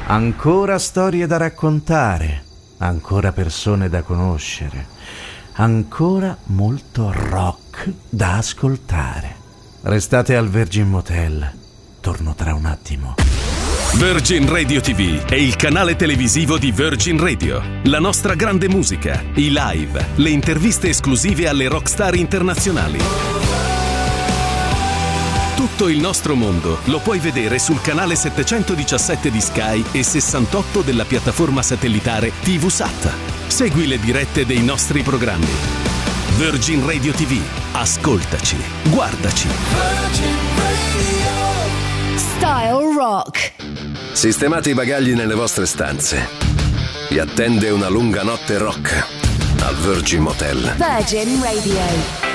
Ancora storie da raccontare, ancora persone da conoscere, ancora molto rock da ascoltare. Restate al Virgin Motel, torno tra un attimo. Virgin Radio TV è il canale televisivo di Virgin Radio. La nostra grande musica, i live, le interviste esclusive alle rockstar internazionali. Tutto il nostro mondo lo puoi vedere sul canale 717 di Sky e 68 della piattaforma satellitare TVSAT. Segui le dirette dei nostri programmi. Virgin Radio TV. Ascoltaci, guardaci. Virgin Radio. Style Rock. Sistemate i bagagli nelle vostre stanze. Vi attende una lunga notte rock al Virgin Motel. Virgin Radio.